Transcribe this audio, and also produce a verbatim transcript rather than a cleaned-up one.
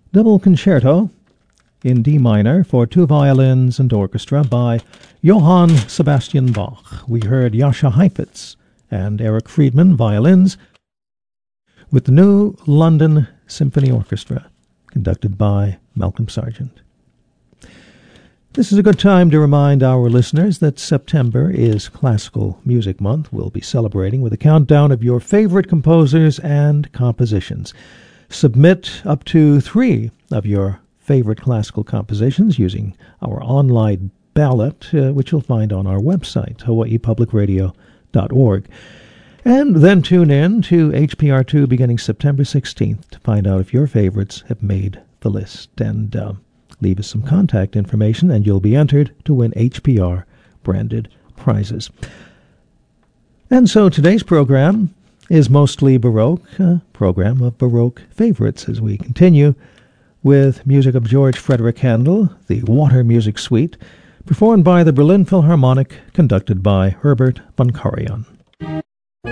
Double Concerto in D minor for two violins and orchestra by Johann Sebastian Bach. We heard Jascha Heifetz and Eric Friedman, violins, with the New London Symphony Orchestra, conducted by Malcolm Sargent. This is a good time to remind our listeners that September is Classical Music Month. We'll be celebrating with a countdown of your favorite composers and compositions. Submit up to three of your favorite classical compositions using our online ballot, uh, which you'll find on our website, hawaii public radio dot org. And then tune in to H P R two beginning September sixteenth to find out if your favorites have made the list. And uh, leave us some contact information, and you'll be entered to win H P R-branded prizes. And so today's program is mostly Baroque, a program of Baroque favorites, as we continue with music of George Frederick Handel, the Water Music Suite, performed by the Berlin Philharmonic, conducted by Herbert von Karajan.